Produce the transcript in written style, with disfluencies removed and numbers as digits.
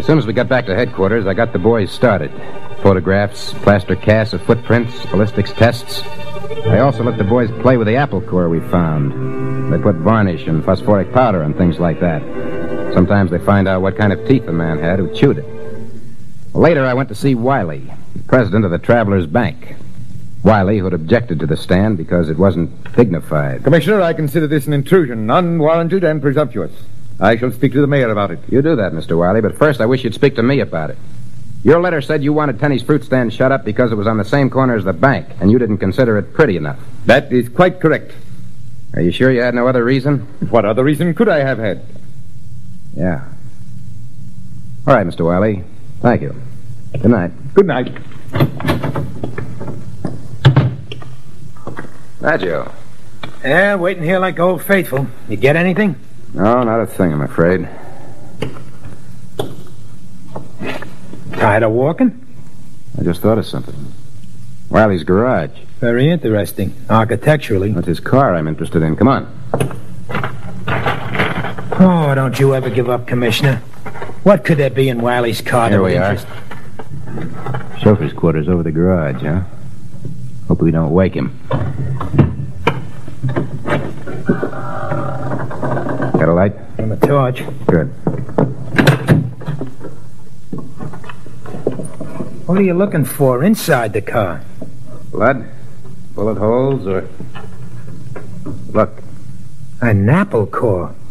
As soon as we got back to headquarters, I got the boys started. Photographs, plaster casts of footprints, ballistics tests. I also let the boys play with the apple core we found. They put varnish and phosphoric powder and things like that. Sometimes they find out what kind of teeth the man had who chewed it. Later, I went to see Wiley, the president of the Travelers Bank. Wiley, who had objected to the stand because it wasn't dignified. Commissioner, I consider this an intrusion, unwarranted and presumptuous. I shall speak to the mayor about it. You do that, Mr. Wiley, but first I wish you'd speak to me about it. Your letter said you wanted Tenny's fruit stand shut up because it was on the same corner as the bank, and you didn't consider it pretty enough. That is quite correct. Are you sure you had no other reason? What other reason could I have had? Yeah. All right, Mr. Wiley. Thank you. Good night. Good night. Joe. Yeah, waiting here like old faithful. You get anything? No, not a thing, I'm afraid. Tired of walking? I just thought of something. Wiley's garage. Very interesting, architecturally. That's his car I'm interested in. Come on. Oh, don't you ever give up, Commissioner. What could there be in Wiley's car? Here we are. Chauffeur's quarters over the garage, huh? Hope we don't wake him. Got a light? And a torch. Good. What are you looking for inside the car? Blood? Bullet holes or... Look. An apple core.